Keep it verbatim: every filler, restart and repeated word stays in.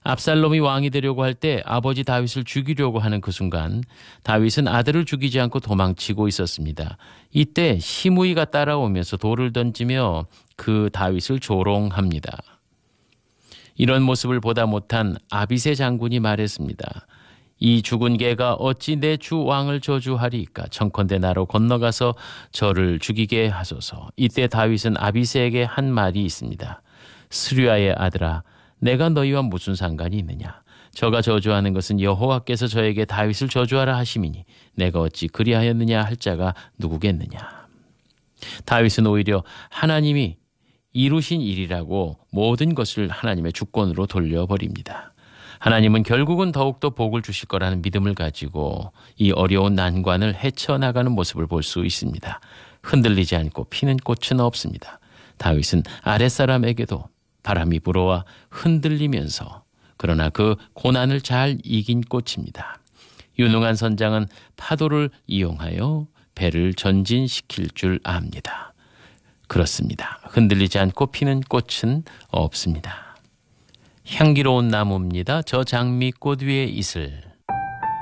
압살롬이 왕이 되려고 할 때 아버지 다윗을 죽이려고 하는 그 순간 다윗은 아들을 죽이지 않고 도망치고 있었습니다. 이때 시므이가 따라오면서 돌을 던지며 그 다윗을 조롱합니다. 이런 모습을 보다 못한 아비새 장군이 말했습니다. 이 죽은 개가 어찌 내 주 왕을 저주하리이까? 청컨대 나로 건너가서 저를 죽이게 하소서. 이때 다윗은 아비새에게 한 말이 있습니다. 스류야의 아들아, 내가 너희와 무슨 상관이 있느냐? 저가 저주하는 것은 여호와께서 저에게 다윗을 저주하라 하심이니 내가 어찌 그리하였느냐 할 자가 누구겠느냐? 다윗은 오히려 하나님이 이루신 일이라고 모든 것을 하나님의 주권으로 돌려버립니다. 하나님은 결국은 더욱더 복을 주실 거라는 믿음을 가지고 이 어려운 난관을 헤쳐나가는 모습을 볼 수 있습니다. 흔들리지 않고 피는 꽃은 없습니다. 다윗은 아랫사람에게도 바람이 불어와 흔들리면서 그러나 그 고난을 잘 이긴 꽃입니다. 유능한 선장은 파도를 이용하여 배를 전진시킬 줄 압니다. 그렇습니다. 흔들리지 않고 피는 꽃은 없습니다. 향기로운 나무입니다. 저 장미꽃 위에 이슬.